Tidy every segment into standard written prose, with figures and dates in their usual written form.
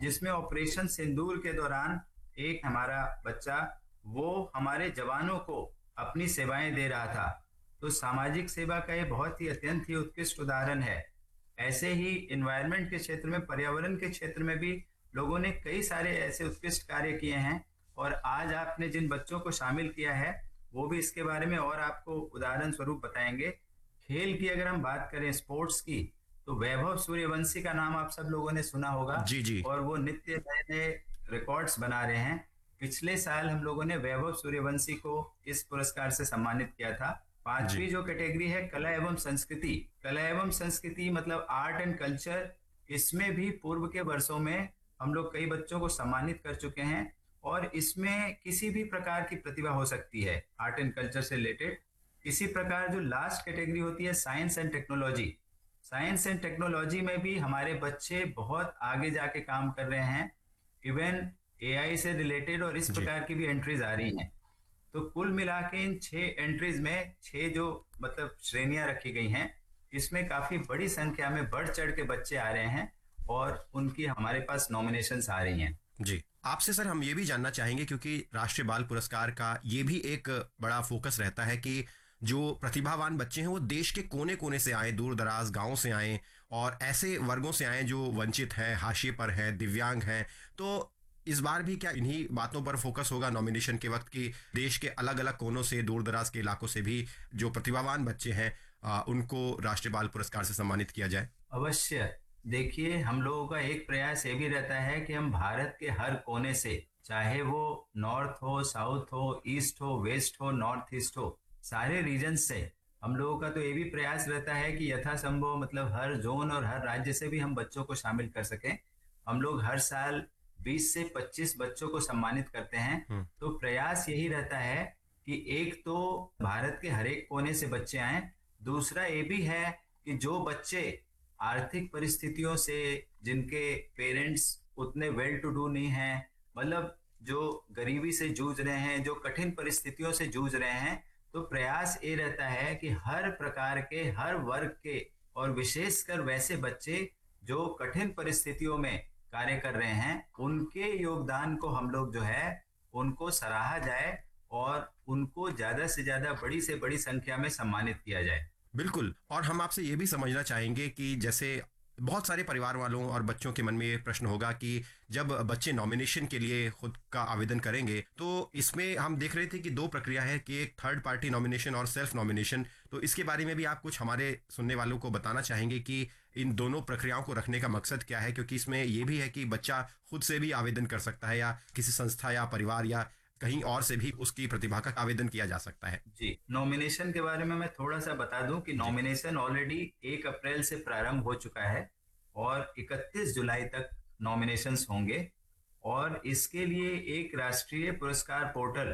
जिसमें ऑपरेशन सिंदूर के दौरान एक हमारा बच्चा वो हमारे जवानों को अपनी सेवाएं दे रहा था। तो सामाजिक सेवा का ये बहुत ही अत्यंत ही उत्कृष्ट उदाहरण है। ऐसे ही इन्वायरमेंट के क्षेत्र में, पर्यावरण के क्षेत्र में भी लोगों ने कई सारे ऐसे उत्कृष्ट कार्य किए हैं, और आज आपने जिन बच्चों को शामिल किया है वो भी इसके बारे में और आपको उदाहरण स्वरूप बताएंगे। खेल की अगर हम बात करें, स्पोर्ट्स की, तो वैभव सूर्यवंशी का नाम आप सब लोगों ने सुना होगा। जी जी। और वो नित्य नए नए रिकॉर्ड्स बना रहे हैं। पिछले साल हम लोगों ने वैभव सूर्यवंशी को इस पुरस्कार से सम्मानित किया था। जी पांचवी जो कैटेगरी है कला एवं संस्कृति, कला एवं संस्कृति मतलब आर्ट एंड कल्चर, इसमें भी पूर्व के वर्षों में हम लोग कई बच्चों को सम्मानित कर चुके हैं। और इसमें किसी भी प्रकार की प्रतिभा हो सकती है आर्ट एंड कल्चर से रिलेटेड। इसी प्रकार जो लास्ट कैटेगरी होती है science and technology, science and technology में भी हमारे बच्चे बहुत आगे जाके काम कर रहे हैं। इवन एआई से रिलेटेड और इस जी। प्रकार की भी एंट्रीज आ रही हैं। तो कुल मिला के इन 6 एंट्रीज में 6 जो मतलब श्रेणियां रखी गई हैं, इसमें काफी बड़ी संख्या में बढ़ चढ़ के बच्चे आ रहे हैं और उनकी हमारे पास नॉमिनेशंस आ रही हैं। जी, आपसे सर हम ये भी जानना चाहेंगे, क्योंकि राष्ट्रीय बाल पुरस्कार का ये भी एक बड़ा फोकस रहता है कि जो प्रतिभावान बच्चे हैं वो देश के कोने कोने से आए, दूर दराज गाँव से आए और ऐसे वर्गों से आए जो वंचित हैं, हाशिए पर हैं, दिव्यांग हैं। तो इस बार भी क्या इन्हीं बातों पर फोकस होगा नॉमिनेशन के वक्त कि देश के अलग अलग कोनों से, दूर दराज के इलाकों से भी जो प्रतिभावान बच्चे हैं उनको राष्ट्रीय बाल पुरस्कार से सम्मानित किया जाए? अवश्य। देखिए, हम लोगों का एक प्रयास ये भी रहता है कि हम भारत के हर कोने से, चाहे वो नॉर्थ हो, साउथ हो, ईस्ट हो, वेस्ट हो, नॉर्थ ईस्ट हो, सारे रीजन से हम लोगों का तो ये भी प्रयास रहता है कि यथासंभव मतलब हर जोन और हर राज्य से भी हम बच्चों को शामिल कर सकें। हम लोग हर साल 20 से 25 बच्चों को सम्मानित करते हैं। तो प्रयास यही रहता है कि एक तो भारत के हर एक कोने से बच्चे आए, दूसरा ये भी है कि जो बच्चे आर्थिक परिस्थितियों से, जिनके पेरेंट्स उतने वेल टू डू नहीं हैं, मतलब जो गरीबी से जूझ रहे हैं, जो कठिन परिस्थितियों से जूझ रहे हैं, तो प्रयास ये रहता है कि हर प्रकार के, हर वर्ग के, और विशेषकर वैसे बच्चे जो कठिन परिस्थितियों में कार्य कर रहे हैं, उनके योगदान को हम लोग जो है उनको सराहा जाए और उनको ज्यादा से ज्यादा, बड़ी से बड़ी संख्या में सम्मानित किया जाए। बिल्कुल। और हम आपसे ये भी समझना चाहेंगे कि जैसे बहुत सारे परिवार वालों और बच्चों के मन में ये प्रश्न होगा कि जब बच्चे नॉमिनेशन के लिए खुद का आवेदन करेंगे तो इसमें हम देख रहे थे कि 2 प्रक्रिया है कि एक थर्ड पार्टी नॉमिनेशन और सेल्फ नॉमिनेशन। तो इसके बारे में भी आप कुछ हमारे सुनने वालों को बताना चाहेंगे कि इन दोनों प्रक्रियाओं को रखने का मकसद क्या है, क्योंकि इसमें ये भी है कि बच्चा खुद से भी आवेदन कर सकता है या किसी संस्था या परिवार या कहीं और से भी उसकी प्रतिभा का आवेदन किया जा सकता है। जी, नॉमिनेशन के बारे में मैं थोड़ा सा बता दूं कि नॉमिनेशन ऑलरेडी 1 अप्रैल से प्रारंभ हो चुका है और 31 जुलाई तक नॉमिनेशंस होंगे। और इसके लिए एक राष्ट्रीय पुरस्कार पोर्टल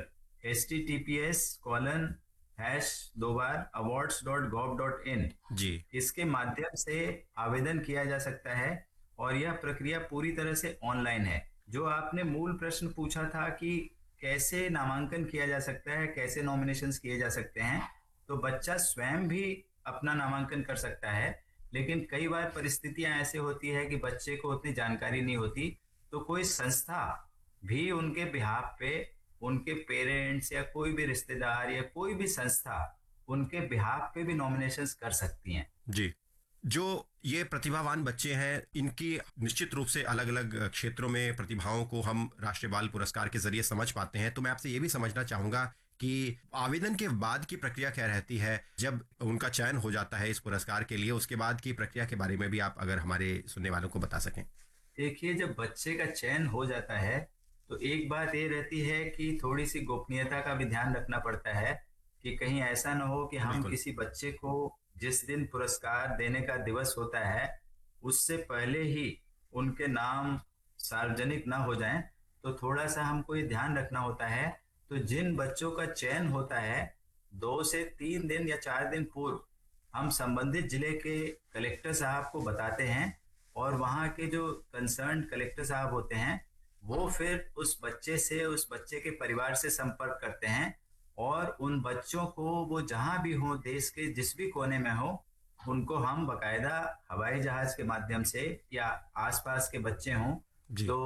https://awards.gov.in जी इसके माध्यम से आवेदन किया जा सकता है। और यह प्रक्रिया पूरी तरह से ऑनलाइन है। जो आपने मूल प्रश्न पूछा था कि कैसे नामांकन किया जा सकता है, कैसे नॉमिनेशंस किए जा सकते हैं, तो बच्चा स्वयं भी अपना नामांकन कर सकता है। लेकिन कई बार परिस्थितियां ऐसे होती है कि बच्चे को उतनी जानकारी नहीं होती, तो कोई संस्था भी उनके बिहाफ पे, उनके पेरेंट्स या कोई भी रिश्तेदार या कोई भी संस्था उनके बिहाफ पे भी नॉमिनेशंस कर सकती हैं। जी। जो ये प्रतिभावान बच्चे हैं, इनकी निश्चित रूप से अलग अलग क्षेत्रों में प्रतिभाओं को हम राष्ट्रीय बाल पुरस्कार के जरिए समझ पाते हैं। तो मैं आपसे ये भी समझना चाहूंगा कि आवेदन के बाद की प्रक्रिया क्या रहती है जब उनका चयन हो जाता है इस पुरस्कार के लिए, उसके बाद की प्रक्रिया के बारे में भी आप अगर हमारे सुनने वालों को बता सकें। देखिए, जब बच्चे का चयन हो जाता है तो एक बात ये रहती है कि थोड़ी सी गोपनीयता का भी ध्यान रखना पड़ता है कि कहीं ऐसा ना हो कि हम बिल्कुल। किसी बच्चे को जिस दिन पुरस्कार देने का दिवस होता है उससे पहले ही उनके नाम सार्वजनिक ना हो जाएं। तो थोड़ा सा हमको ये ध्यान रखना होता है। तो जिन बच्चों का चयन होता है 2 से 3 दिन या 4 दिन पूर्व हम संबंधित जिले के कलेक्टर साहब को बताते हैं और वहाँ के जो कंसर्न कलेक्टर साहब होते हैं वो फिर उस बच्चे से, उस बच्चे के परिवार से संपर्क करते हैं और उन बच्चों को वो जहां भी हो, देश के जिस भी कोने में हो, उनको हम बकायदा हवाई जहाज के माध्यम से, या आसपास के बच्चे हों जी तो